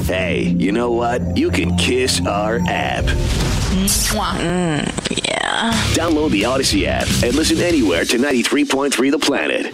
Hey, you know what? You can kiss our app. Yeah. Download the Odyssey app and listen anywhere to 93.3 The Planet.